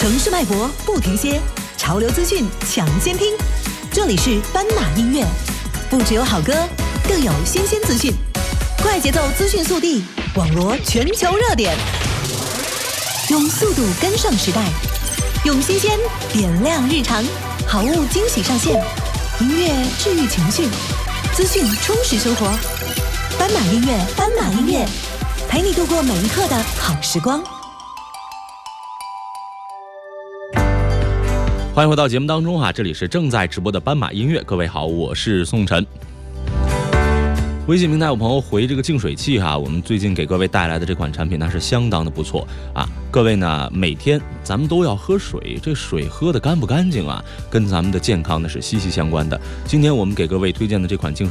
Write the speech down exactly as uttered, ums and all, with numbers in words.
城市脉搏不停歇，潮流资讯抢先听。这里是斑马音乐，不只有好歌，更有新鲜资讯。快节奏资讯速递，网罗全球热点，用速度跟上时代，用新鲜点亮日常。好物惊喜上线，音乐治愈情绪，资讯充实生活。斑马音乐，斑马音乐，陪你度过每一刻的好时光。 欢迎回到节目当中哈，这里是正在直播的斑马音乐。各位好，我是宋晨。微信平台有朋友回这个净水器哈，我们最近给各位带来的这款产品那是相当的不错啊。各位呢，每天咱们都要喝水，这水喝得干不干净啊，跟咱们的健康呢是息息相关的。今天我们给各位推荐的这款净水